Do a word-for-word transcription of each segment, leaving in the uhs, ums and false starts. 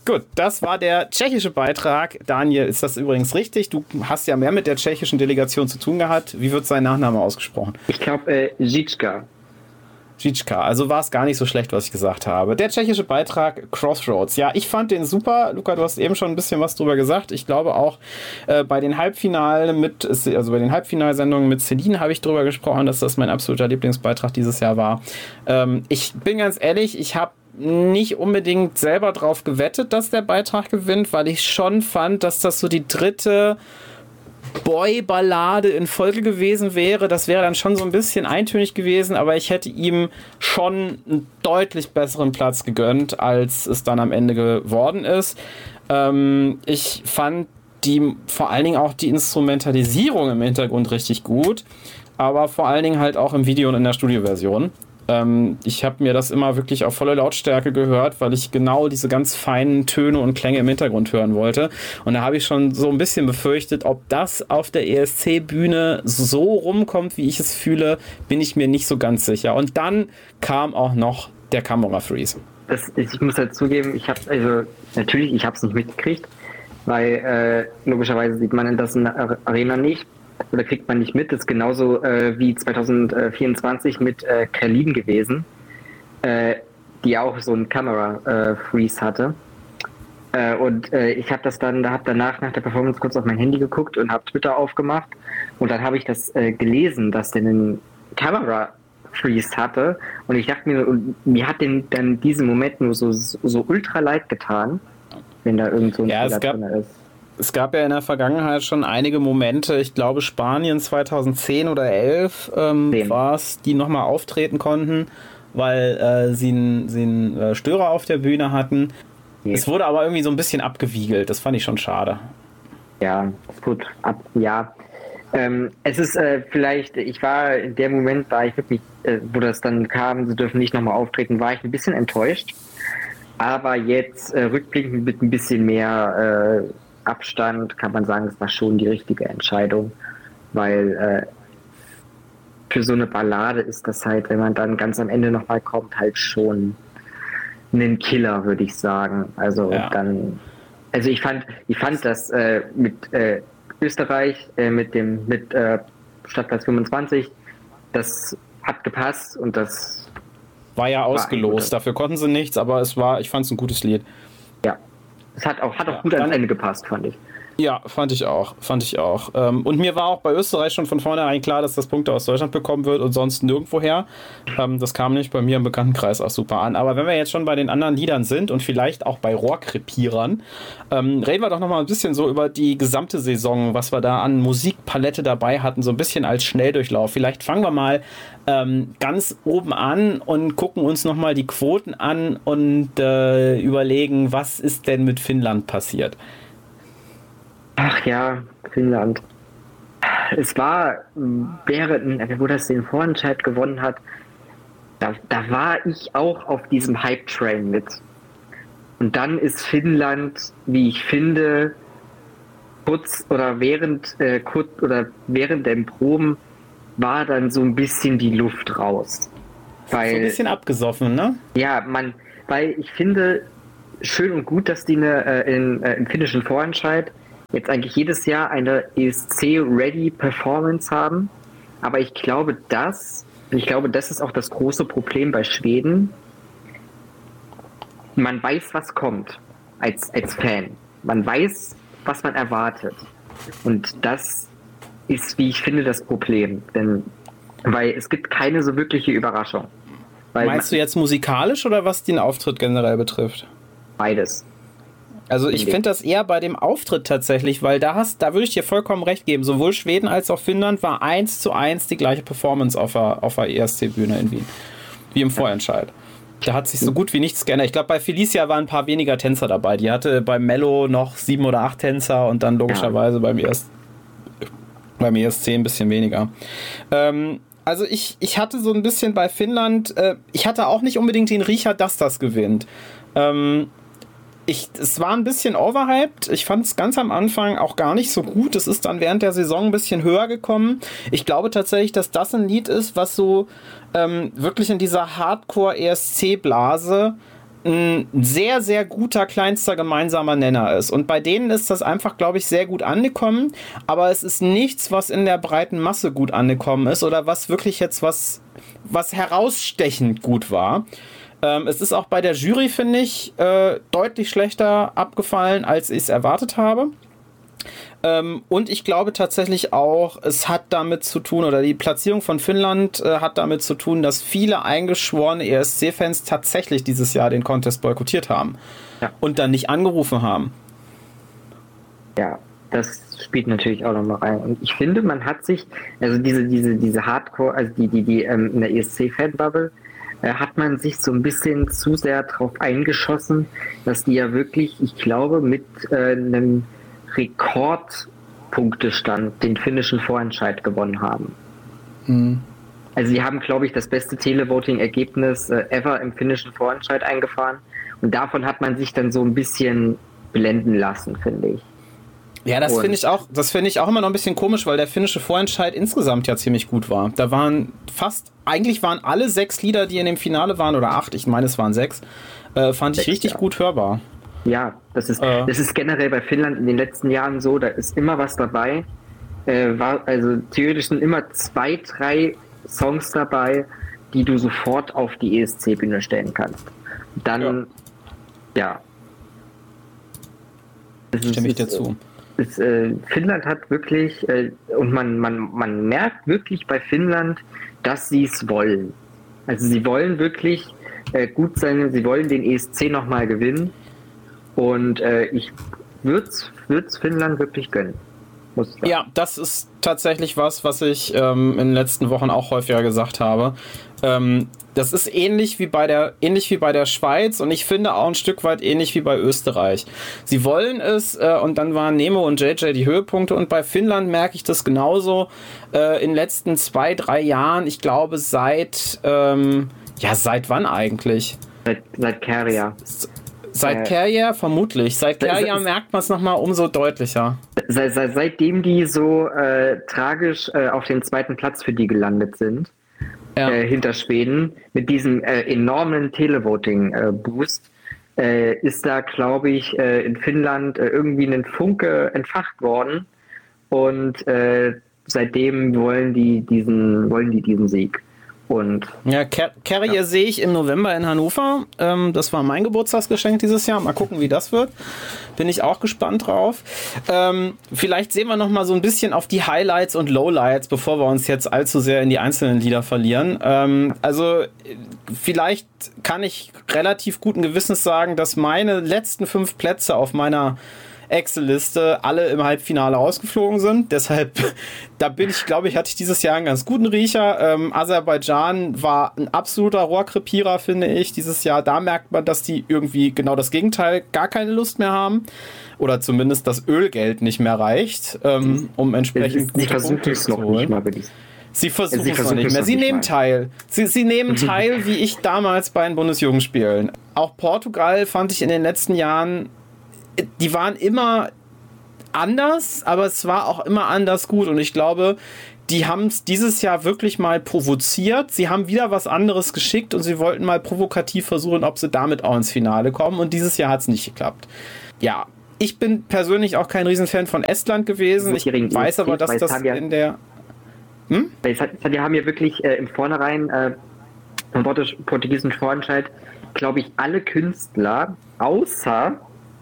Gut, das war der tschechische Beitrag. Daniel, ist das übrigens richtig? Du hast ja mehr mit der tschechischen Delegation zu tun gehabt. Wie wird sein Nachname ausgesprochen? Ich glaube, äh, Žička. Žička, also war es gar nicht so schlecht, was ich gesagt habe. Der tschechische Beitrag Crossroads. Ja, ich fand den super. Luca, du hast eben schon ein bisschen was drüber gesagt. Ich glaube auch äh, bei den Halbfinalen mit, also bei den Halbfinalsendungen mit Celine habe ich drüber gesprochen, dass das mein absoluter Lieblingsbeitrag dieses Jahr war. Ähm, ich bin ganz ehrlich, ich habe nicht unbedingt selber drauf gewettet, dass der Beitrag gewinnt, weil ich schon fand, dass das so die dritte Boy-Ballade in Folge gewesen wäre. Das wäre dann schon so ein bisschen eintönig gewesen, aber ich hätte ihm schon einen deutlich besseren Platz gegönnt, als es dann am Ende geworden ist. Ähm, ich fand die, vor allen Dingen auch die Instrumentalisierung im Hintergrund richtig gut, aber vor allen Dingen halt auch im Video und in der Studioversion. Ähm, ich habe mir das immer wirklich auf volle Lautstärke gehört, weil ich genau diese ganz feinen Töne und Klänge im Hintergrund hören wollte. Und da habe ich schon so ein bisschen befürchtet, ob das auf der E S C-Bühne so rumkommt, wie ich es fühle, bin ich mir nicht so ganz sicher. Und dann kam auch noch der Kamera-Freeze. Das, ich muss halt zugeben, ich habe also natürlich, ich habe es nicht mitgekriegt, weil äh, logischerweise sieht man in das in der Arena nicht. Oder kriegt man nicht mit. Das ist genauso äh, wie zwanzig vierundzwanzig mit äh, Kerlin gewesen, äh, die auch so einen Camera-Freeze äh, hatte. Äh, und äh, ich habe das dann, da habe danach nach der Performance kurz auf mein Handy geguckt und habe Twitter aufgemacht und dann habe ich das äh, gelesen, dass der einen Camera-Freeze hatte und ich dachte mir, und mir hat den dann diesen Moment nur so, so ultra leid getan, wenn da irgend so ein ja, Fehler drin ist. Es gab ja in der Vergangenheit schon einige Momente, ich glaube Spanien zweitausendzehn oder elf ähm, war es, die nochmal auftreten konnten, weil äh, sie einen äh, Störer auf der Bühne hatten. Nee. Es wurde aber irgendwie so ein bisschen abgewiegelt, das fand ich schon schade. Ja, gut, ab, ja. Ähm, es ist äh, vielleicht, ich war in dem Moment, war ich wirklich, äh, wo das dann kam, sie dürfen nicht nochmal auftreten, war ich ein bisschen enttäuscht. Aber jetzt äh, rückblickend mit ein bisschen mehr äh, Abstand kann man sagen, es war schon die richtige Entscheidung, weil äh, für so eine Ballade ist das halt, wenn man dann ganz am Ende nochmal kommt, halt schon ein Killer, würde ich sagen. Also ja. dann, also ich fand, ich fand das äh, mit äh, Österreich, äh, mit dem mit äh, Stadtplatz fünfundzwanzig, das hat gepasst und das war ja ausgelost. Dafür konnten sie nichts, aber es war, ich fand es ein gutes Lied. Ja. Es hat auch, hat auch ja, gut ans Ende gepasst, fand ich. Ja, fand ich auch, fand ich auch. Und mir war auch bei Österreich schon von vornherein klar, dass das Punkte aus Deutschland bekommen wird und sonst nirgendwoher. Das kam nicht bei mir im Bekanntenkreis auch super an. Aber wenn wir jetzt schon bei den anderen Liedern sind und vielleicht auch bei Rohrkrepierern, reden wir doch noch mal ein bisschen so über die gesamte Saison, was wir da an Musikpalette dabei hatten, so ein bisschen als Schnelldurchlauf. Vielleicht fangen wir mal ähm, ganz oben an und gucken uns noch mal die Quoten an und äh, überlegen, was ist denn mit Finnland passiert? Ach ja, Finnland. Es war, während, wo das den Vorentscheid gewonnen hat, da, da war ich auch auf diesem Hype-Train mit. Und dann ist Finnland, wie ich finde, kurz oder während, äh, kurz oder während den Proben war dann so ein bisschen die Luft raus. Weil, so ein bisschen abgesoffen, ne? Ja, man, weil ich finde, schön und gut, dass die eine, äh, in, äh, im finnischen Vorentscheid jetzt eigentlich jedes Jahr eine E S C-Ready-Performance haben. Aber ich glaube, das, ich glaube, das ist auch das große Problem bei Schweden. Man weiß, was kommt als, als Fan. Man weiß, was man erwartet. Und das ist, wie ich finde, das Problem. Denn, weil es gibt keine so wirkliche Überraschung. Weil Meinst du jetzt musikalisch oder was den Auftritt generell betrifft? Beides. Also ich finde das eher bei dem Auftritt tatsächlich, weil da hast, da würde ich dir vollkommen recht geben. Sowohl Schweden als auch Finnland war eins zu eins die gleiche Performance auf der, auf der E S C-Bühne in Wien. Wie im Vorentscheid. Da hat sich so gut wie nichts geändert. Ich glaube, bei Felicia waren ein paar weniger Tänzer dabei. Die hatte beim Mello noch sieben oder acht Tänzer und dann logischerweise beim, E S, beim E S C ein bisschen weniger. Ähm, also ich, ich hatte so ein bisschen bei Finnland, äh, ich hatte auch nicht unbedingt den Riecher, dass das gewinnt. Ähm, Ich, es war ein bisschen overhyped. Ich fand es ganz am Anfang auch gar nicht so gut. Es ist dann während der Saison ein bisschen höher gekommen. Ich glaube tatsächlich, dass das ein Lied ist, was so ähm, wirklich in dieser Hardcore-E S C-Blase ein sehr, sehr guter kleinster gemeinsamer Nenner ist. Und bei denen ist das einfach, glaube ich, sehr gut angekommen. Aber es ist nichts, was in der breiten Masse gut angekommen ist oder was wirklich jetzt was, was herausstechend gut war. Ähm, es ist auch bei der Jury, finde ich, äh, deutlich schlechter abgefallen, als ich es erwartet habe. Ähm, und ich glaube tatsächlich auch, es hat damit zu tun, oder die Platzierung von Finnland äh, hat damit zu tun, dass viele eingeschworene E S C-Fans tatsächlich dieses Jahr den Contest boykottiert haben. Ja. Und dann nicht angerufen haben. Ja, das spielt natürlich auch nochmal rein. Und ich finde, man hat sich, also diese, diese, diese Hardcore, also die, die, die ähm, in der E S C-Fan-Bubble, äh, hat man sich so ein bisschen zu sehr drauf eingeschossen, dass die ja wirklich, ich glaube, mit äh, einem Rekordpunktestand den finnischen Vorentscheid gewonnen haben. Mhm. Also sie haben, glaube ich, das beste Televoting-Ergebnis äh, ever im finnischen Vorentscheid eingefahren und davon hat man sich dann so ein bisschen blenden lassen, finde ich. Ja, das finde ich auch, das finde ich auch immer noch ein bisschen komisch, weil der finnische Vorentscheid insgesamt ja ziemlich gut war. Da waren fast, eigentlich waren alle sechs Lieder, die in dem Finale waren, oder acht, ich meine es waren sechs, äh, fand ich sechs, richtig ja. gut hörbar. Ja, das ist, äh. das ist generell bei Finnland in den letzten Jahren so, da ist immer was dabei. Äh, war, also theoretisch sind immer zwei, drei Songs dabei, die du sofort auf die E S C-Bühne stellen kannst. Dann, ja. ja. Stimme ich dir zu. Ist, äh, Finnland hat wirklich, äh, und man, man, man merkt wirklich bei Finnland, dass sie es wollen. Also sie wollen wirklich äh, gut sein, sie wollen den E S C nochmal gewinnen. Und äh, ich würde es Finnland wirklich gönnen. Muss ich sagen. Ja, das ist tatsächlich was, was ich ähm, in den letzten Wochen auch häufiger gesagt habe. Ähm, das ist ähnlich wie bei der ähnlich wie bei der Schweiz und ich finde auch ein Stück weit ähnlich wie bei Österreich. Sie wollen es äh, und dann waren Nemo und J J die Höhepunkte und bei Finnland merke ich das genauso. Äh, in den letzten zwei, drei Jahren, ich glaube seit ähm, ja seit wann eigentlich? Seit, seit Kärja. Seit äh, Kärja vermutlich. Seit Kärja merkt man es nochmal umso deutlicher. Seit, seit, seitdem die so äh, tragisch äh, auf den zweiten Platz für die gelandet sind, ja. äh, hinter Schweden, mit diesem äh, enormen Televoting-Boost, äh, äh, ist da, glaube ich, äh, in Finnland äh, irgendwie ein Funke entfacht worden. Und äh, seitdem wollen die diesen, wollen die diesen Sieg. Und ja, Kärja ja. sehe ich im November in Hannover. Ähm, das war mein Geburtstagsgeschenk dieses Jahr. Mal gucken, wie das wird. Bin ich auch gespannt drauf. Ähm, vielleicht sehen wir noch mal so ein bisschen auf die Highlights und Lowlights, bevor wir uns jetzt allzu sehr in die einzelnen Lieder verlieren. Ähm, also vielleicht kann ich relativ guten Gewissens sagen, dass meine letzten fünf Plätze auf meiner Excel-Liste alle im Halbfinale ausgeflogen sind. Deshalb, da bin ich, glaube ich, hatte ich dieses Jahr einen ganz guten Riecher. Ähm, Aserbaidschan war ein absoluter Rohrkrepierer, finde ich, dieses Jahr. Da merkt man, dass die irgendwie genau das Gegenteil, gar keine Lust mehr haben. Oder zumindest das Ölgeld nicht mehr reicht, ähm, um entsprechend gute Punkte zu holen. Sie versuchen es noch nicht mehr. Sie nehmen teil. Sie, sie nehmen teil, wie ich damals bei den Bundesjugendspielen. Auch Portugal fand ich in den letzten Jahren, die waren immer anders, aber es war auch immer anders gut. Und ich glaube, die haben es dieses Jahr wirklich mal provoziert. Sie haben wieder was anderes geschickt und sie wollten mal provokativ versuchen, ob sie damit auch ins Finale kommen. Und dieses Jahr hat es nicht geklappt. Ja, ich bin persönlich auch kein Riesenfan von Estland gewesen. Ich weiß aber, dass das in der... Hm? Die haben ja wirklich äh, im Vornherein äh, im portugiesischen Vorentscheid, glaube ich, alle Künstler, außer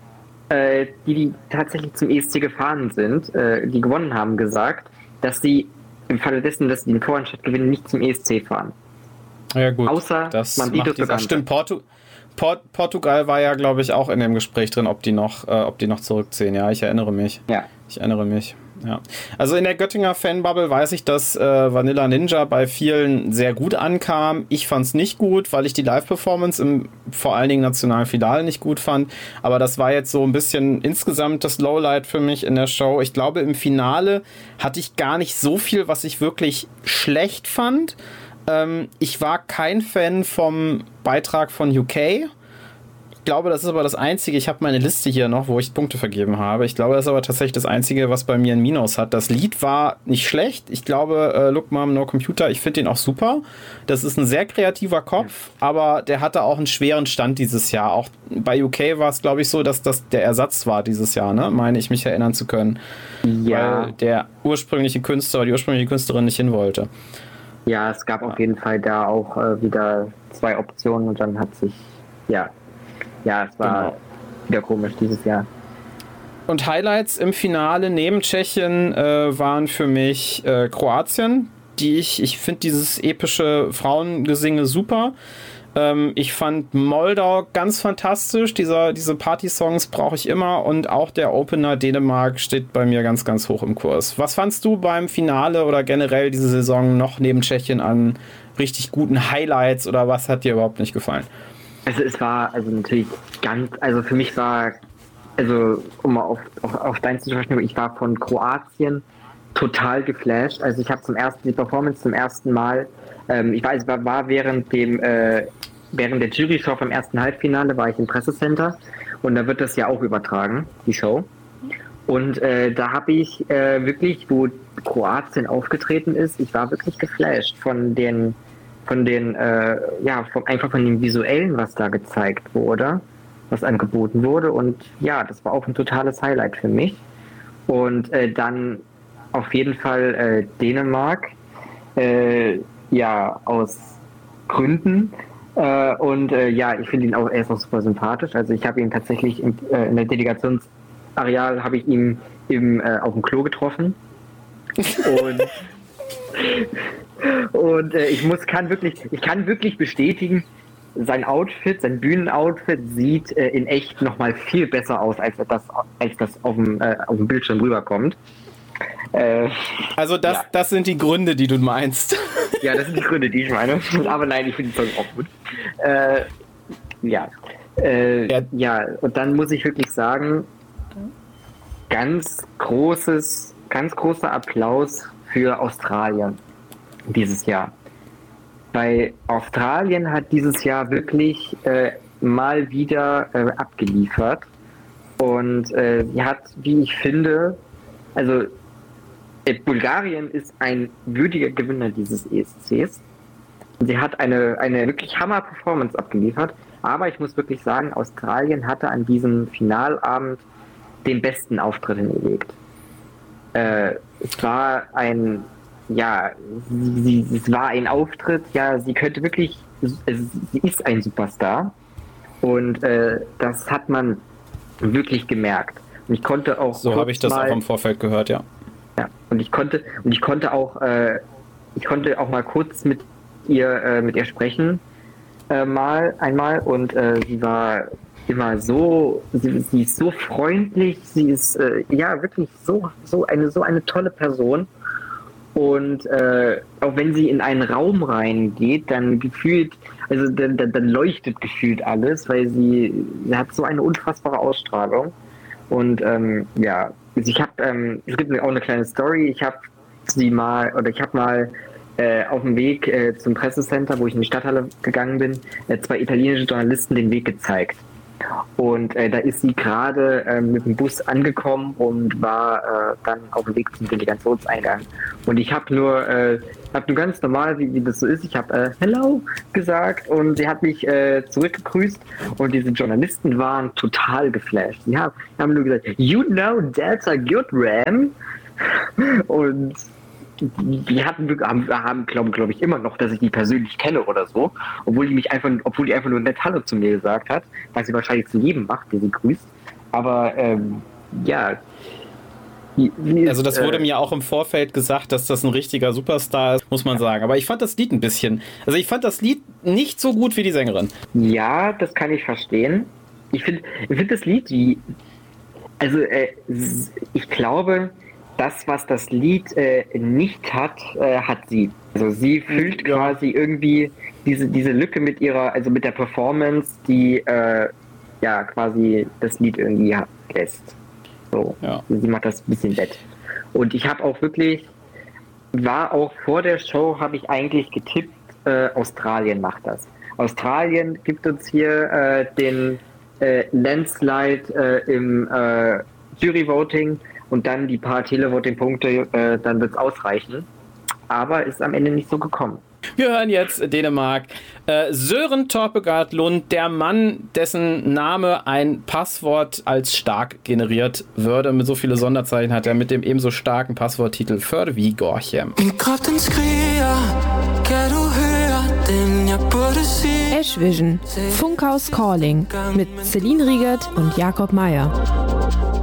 äh, die, die tatsächlich zum E S C gefahren sind, äh, die gewonnen haben, gesagt, dass sie im Falle dessen, dass sie den Vorentscheid gewinnen, nicht zum E S C fahren. Ja gut, außer das man macht dieser, stimmt, Portu Port Portugal war ja, glaube ich, auch in dem Gespräch drin, ob die noch, äh, ob die noch zurückziehen. Ja, ich erinnere mich. Ja. Ich erinnere mich. Ja. Also in der Göttinger Fanbubble weiß ich, dass äh, Vanilla Ninja bei vielen sehr gut ankam. Ich fand es nicht gut, weil ich die Live-Performance im vor allen Dingen nationalen Finale nicht gut fand. Aber das war jetzt so ein bisschen insgesamt das Lowlight für mich in der Show. Ich glaube, im Finale hatte ich gar nicht so viel, was ich wirklich schlecht fand. Ähm, ich war kein Fan vom Beitrag von U K. glaube, das ist aber das Einzige, ich habe meine Liste hier noch, wo ich Punkte vergeben habe. Ich glaube, das ist aber tatsächlich das Einzige, was bei mir ein Minus hat. Das Lied war nicht schlecht. Ich glaube, äh, Look Mom, No Computer, ich finde den auch super. Das ist ein sehr kreativer Kopf, aber der hatte auch einen schweren Stand dieses Jahr. Auch bei U K war es, glaube ich, so, dass das der Ersatz war dieses Jahr, ne? Meine ich mich erinnern zu können. Ja. Weil der ursprüngliche Künstler, die ursprüngliche Künstlerin nicht hin wollte. Ja, es gab auf jeden Fall da auch äh, wieder zwei Optionen und dann hat sich, ja, ja, es war genau. wieder komisch dieses Jahr. Und Highlights im Finale neben Tschechien äh, waren für mich äh, Kroatien, die ich, ich finde dieses epische Frauengesinge super. Ähm, ich fand Moldau ganz fantastisch, Dieser, diese Party-Songs brauche ich immer und auch der Opener Dänemark steht bei mir ganz, ganz hoch im Kurs. Was fandst du beim Finale oder generell diese Saison noch neben Tschechien an richtig guten Highlights oder was hat dir überhaupt nicht gefallen? Also es war also natürlich ganz, also für mich war, also um mal auf, auf, auf dein zu sprechen, ich war von Kroatien total geflasht. Also ich habe zum ersten, die Performance zum ersten Mal, ähm, ich weiß, war, war während dem, äh, während der Jury-Show vom ersten Halbfinale war ich im Pressecenter und da wird das ja auch übertragen, die Show. Und äh, da habe ich äh, wirklich, wo Kroatien aufgetreten ist, ich war wirklich geflasht von den von den, äh, ja, vom, einfach von dem Visuellen, was da gezeigt wurde, was angeboten wurde. Und ja, das war auch ein totales Highlight für mich. Und äh, dann auf jeden Fall äh, Dänemark, äh, ja, aus Gründen. Äh, und äh, ja, ich finde ihn auch, er ist auch super sympathisch. Also ich habe ihn tatsächlich im, äh, in der Delegationsareal, habe ich ihn im, äh, auf dem Klo getroffen. Und Und äh, ich muss, kann wirklich, ich kann wirklich bestätigen, sein Outfit, sein Bühnenoutfit sieht äh, in echt nochmal viel besser aus, als das, als das auf dem, äh, auf dem Bildschirm rüberkommt. Äh, also das, ja. das sind die Gründe, die du meinst. Ja, das sind die Gründe, die ich meine. Aber nein, ich finde den Song auch gut. Äh, ja. Äh, ja. Ja, und dann muss ich wirklich sagen, ganz großes, ganz großer Applaus für Australien dieses Jahr. Weil Australien hat dieses Jahr wirklich äh, mal wieder äh, abgeliefert und äh, sie hat, wie ich finde, also äh, Bulgarien ist ein würdiger Gewinner dieses E S Cs. Sie hat eine, eine wirklich Hammer-Performance abgeliefert, aber ich muss wirklich sagen, Australien hatte an diesem Finalabend den besten Auftritt hingelegt. Äh, es war ein Ja, sie, sie, es war ein Auftritt, ja, sie könnte wirklich, sie ist ein Superstar und äh, das hat man wirklich gemerkt. Und ich konnte auch so habe ich das mal, auch im Vorfeld gehört, ja. Ja, und ich konnte und ich konnte auch, äh, ich konnte auch mal kurz mit ihr, äh, mit ihr sprechen, äh, mal einmal und äh, sie war immer so, sie, sie ist so freundlich, sie ist äh, ja wirklich so, so eine, so eine tolle Person. Und äh, auch wenn sie in einen Raum reingeht, dann gefühlt, also dann, dann, dann leuchtet gefühlt alles, weil sie, sie hat so eine unfassbare Ausstrahlung. Und ähm, ja, also ich habe, ähm, es gibt auch eine kleine Story. Ich habe sie mal, oder ich habe mal äh, auf dem Weg äh, zum Pressecenter, wo ich in die Stadthalle gegangen bin, äh, zwei italienische Journalisten den Weg gezeigt. Und äh, da ist sie gerade äh, mit dem Bus angekommen und war äh, dann auf dem Weg zum Delegationseingang. Und ich habe nur, äh, hab nur ganz normal, wie, wie das so ist, ich habe äh, Hello gesagt und sie hat mich äh, zurückgegrüßt und diese Journalisten waren total geflasht. Sie haben, haben nur gesagt, you know that's a good ram. Und die hatten, haben, haben glaube glaub ich, immer noch, dass ich die persönlich kenne oder so, obwohl die mich einfach, obwohl die einfach nur nett Hallo zu mir gesagt hat, was sie wahrscheinlich zu jedem macht, der sie grüßt. Aber ähm, ja. Die, die also das ist, wurde äh, mir auch im Vorfeld gesagt, dass das ein richtiger Superstar ist, muss man sagen. Aber ich fand das Lied ein bisschen, also ich fand das Lied nicht so gut wie die Sängerin. Ja, das kann ich verstehen. Ich finde ich find das Lied, die, also äh, ich glaube, das, was das Lied äh, nicht hat, äh, hat sie. Also sie füllt ja. quasi irgendwie diese, diese Lücke mit ihrer, also mit der Performance, die äh, ja quasi das Lied irgendwie lässt. So. Ja. Sie macht das ein bisschen wett. Und ich habe auch wirklich, war auch vor der Show, habe ich eigentlich getippt, äh, Australien macht das. Australien gibt uns hier äh, den äh, Landslide äh, im äh, Jury-Voting und dann die paar Televoting-Punkte, äh, dann wird es ausreichen. Aber ist am Ende nicht so gekommen. Wir hören jetzt Dänemark. Äh, Søren Torpegaard Lund, der Mann, dessen Name ein Passwort als stark generiert würde. Mit so viele Sonderzeichen hat er mit dem ebenso starken Passworttitel Før vi går hjem. Ash Vision, Funkhaus Calling mit Celine Riegert und Jakob Meyer.